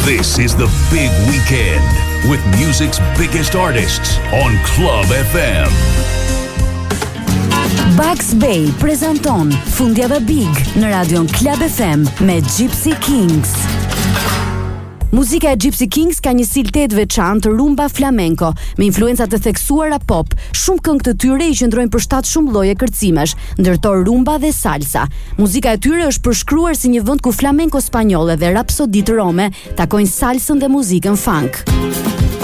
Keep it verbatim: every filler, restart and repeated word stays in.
This is the big weekend with music's biggest artists on Club F M. Bugs Bay prezanton Fundjava Big në radion Club F M me Gypsy Kings. Muzika e Gypsy Kings ka një stil të veçantë rumba flamenco me influenca të theksuara pop. Shumë këngë të tyre i qëndrojnë përshtat shumë lloje kërcimesh, ndërto rumba dhe salsa. Muzika e tyre është përshkruar si një vend ku flamenco spanjolle dhe rapsodit rome takojnë salsën dhe muzikën funk.